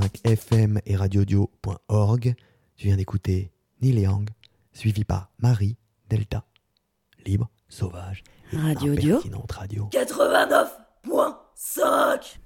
89.5 FM et radiodio.org. Tu viens d'écouter Neil Young, suivi par Marie Delta. Libre, sauvage et Radio Dio. impertinente radio. 89.5